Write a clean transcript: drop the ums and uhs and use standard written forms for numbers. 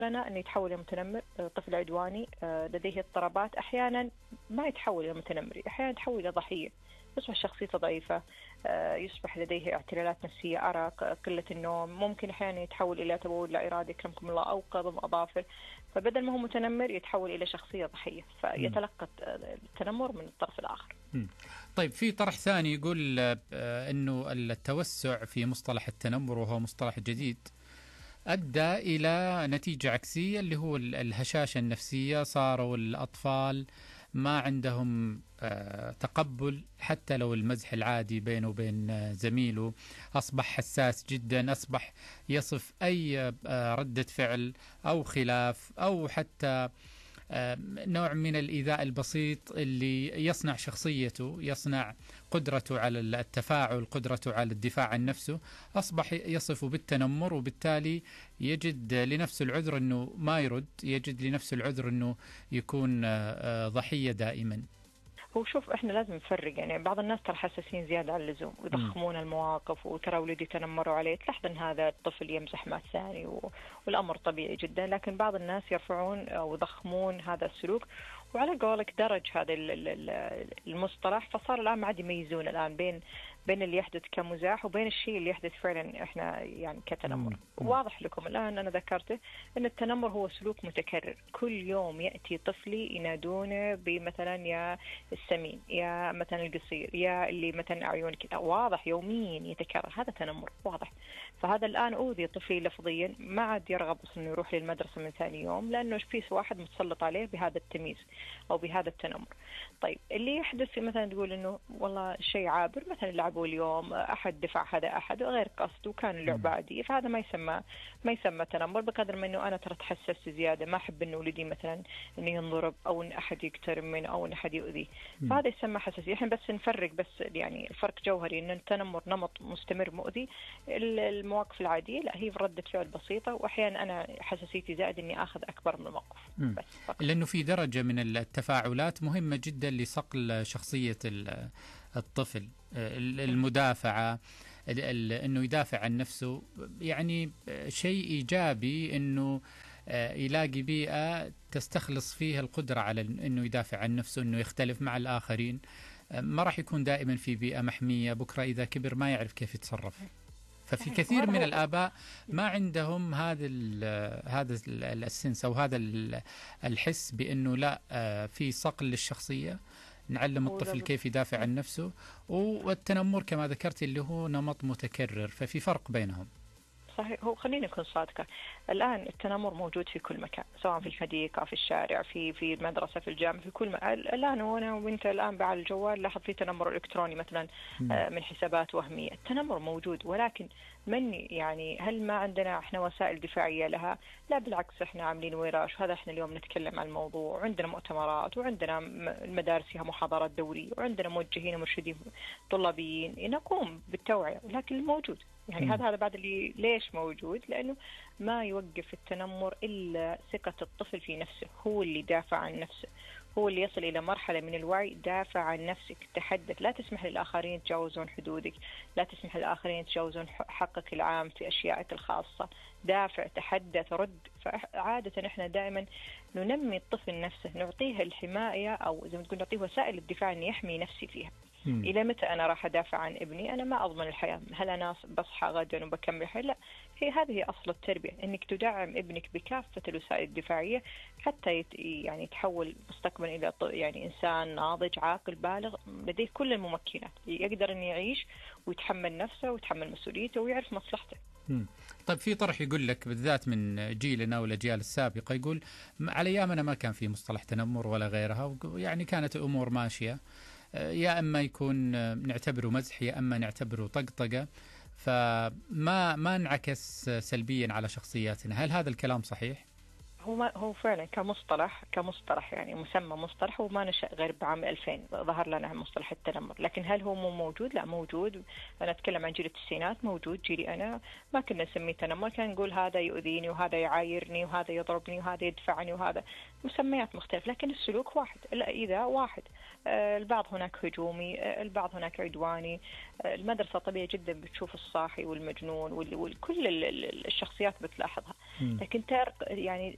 لنا أنه يتحول إلى متنمر، طفل عدواني لديه اضطرابات، أحيانا ما يتحول إلى متنمر، أحيانا يتحول إلى ضحية، يصبح شخصيته ضعيفة، يصبح لديه اعتلالات نفسية، أرق، قلة النوم، ممكن أحيانا يتحول إلى تبول لا إرادي يكرمكم الله أو قضم أظافر، فبدل ما هو متنمر يتحول إلى شخصية ضحية، فيتلقى التنمر من الطرف الآخر. طيب في طرح ثاني يقول أنه التوسع في مصطلح التنمر وهو مصطلح جديد أدى إلى نتيجة عكسية اللي هو الهشاشة النفسية، صاروا الأطفال ما عندهم تقبل حتى لو المزح العادي بينه وبين زميله، أصبح حساس جدا، أصبح يصف أي ردة فعل أو خلاف أو حتى نوع من الإيذاء البسيط اللي يصنع شخصيته، يصنع قدرته على التفاعل، قدرته على الدفاع عن نفسه، أصبح يصفه بالتنمر، وبالتالي يجد لنفسه العذر أنه ما يرد، يجد لنفسه العذر أنه يكون ضحية دائما. هو شوف احنا لازم نفرق، يعني بعض الناس ترى حساسين زيادة عن اللزوم ويضخمون المواقف، وترى ولدي تنمروا عليه، تلاحظ ان هذا الطفل يمزح مع الثاني والامر طبيعي جدا، لكن بعض الناس يرفعون او يضخمون هذا السلوك، وعلى قولك درج هذا المصطلح، فصار الان ما عاد يميزون الان بين اللي يحدث كمزاح وبين الشيء اللي يحدث فعلا احنا يعني كتنمر. واضح لكم الان انا ذكرته ان التنمر هو سلوك متكرر، كل يوم ياتي طفلي ينادونه بمثلا يا السمين، يا مثلا القصير، يا اللي مثلا عيونك كذا، واضح يوميا يتكرر، هذا تنمر واضح. فهذا الان اوذي طفلي لفظيا، ما عاد يرغب انه يروح للمدرسه من ثاني يوم لانه في واحد متسلط عليه بهذا التمييز او بهذا التنمر. طيب اللي يحدث مثلا تقول انه والله شيء عابر، مثلا لعبوا اليوم احد دفع هذا احد غير قصد وكان اللعبه عاديه، فهذا ما يسمى تنمر، بقدر ما انه انا ترى تحسست زياده، ما احب انه ولدي مثلا انه ينضرب او ان احد يقترب منه او ان احد يؤذيه، فهذا يسمى حساسيه. احنا بس نفرق بس يعني الفرق جوهري، ان التنمر نمط مستمر مؤذي، المواقف العاديه لا هي ردة فعل بسيطه، واحيانا انا حساسيتي زائد اني اخذ اكبر من الموقف. بس لانه في درجه من التفاعلات مهمه جدا لصقل شخصيه الطفل، المدافعه، انه يدافع عن نفسه، يعني شيء ايجابي انه يلاقي بيئه تستخلص فيها القدره على انه يدافع عن نفسه، انه يختلف مع الاخرين، ما راح يكون دائما في بيئه محميه، بكره اذا كبر ما يعرف كيف يتصرف. ففي كثير من الآباء ما عندهم هذا السنس أو هذا الحس بأنه لا، في صقل للشخصية، نعلم الطفل كيف يدافع عن نفسه، والتنمر كما ذكرت اللي هو نمط متكرر، ففي فرق بينهم. صحيح. هو خليني أكون صادقة، الآن التنمر موجود في كل مكان، سواء في الحديقة، في الشارع، في المدرسة، في الجامعة، في كل مكان. الآن وأنا وأنت الآن على الجوال لاحظ في تنمر إلكتروني مثلا من حسابات وهمية، التنمر موجود، ولكن يعني هل ما عندنا احنا وسائل دفاعية لها؟ لا بالعكس، احنا عاملين ورش، وهذا احنا اليوم نتكلم عن الموضوع، وعندنا مؤتمرات، وعندنا المدارس فيها محاضرات دورية، وعندنا موجهين ومرشدين طلابيين نقوم بالتوعية، ولكن موجود. يعني هذا بعد اللي ليش موجود؟ لأنه ما يوقف التنمر إلا ثقة الطفل في نفسه، هو اللي دافع عن نفسه، هو اللي يصل إلى مرحلة من الوعي، دافع عن نفسك، تحدث، لا تسمح للآخرين يتجاوزون حدودك، لا تسمح للآخرين يتجاوزون حقك العام في أشيائك الخاصة، دافع، تحدث، رد. فعادة إحنا دائما ننمي الطفل نفسه، نعطيه الحماية أو زي ما تقول نعطيه وسائل الدفاع إني يحمي نفسي فيها. إلى متى أنا راح أدافع عن ابني؟ أنا ما أضمن الحياة، هل أنا بصحى غدا وبكمل حياة؟ لا، هذه أصل التربية، إنك تدعم ابنك بكافة الوسائل الدفاعية حتى يعني يتحول مستقبلا إلى يعني إنسان ناضج عاقل بالغ لديه كل الممكنات، يقدر إنه يعيش ويتحمل نفسه ويتحمل مسؤوليته ويعرف مصلحته. طيب في طرح يقول لك بالذات من جيلنا والأجيال السابقة، يقول على أيامنا ما كان في مصطلح تنمر ولا غيرها، يعني كانت الأمور ماشية، يا أما يكون نعتبره مزح، يا أما نعتبره طقطقة، فما انعكس سلبيا على شخصياتنا. هل هذا الكلام صحيح؟ هو فعلا كمصطلح يعني مسمى مصطلح، وما نشأ غير بعام 2000 ظهر لنا مصطلح التنمر، لكن هل هو مو موجود؟ لا موجود. أنا أتكلم عن جيل التسعينات، موجود. جيلي أنا ما كنا نسميه تنمر، كان نقول هذا يؤذيني وهذا يعايرني وهذا يضربني وهذا يدفعني، وهذا مسميات مختلفة، لكن السلوك واحد. إذا واحد، البعض هناك هجومي، البعض هناك عدواني. المدرسة طبيعي جدا بتشوف الصاحي والمجنون وكل الشخصيات بتلاحظها، لكن يعني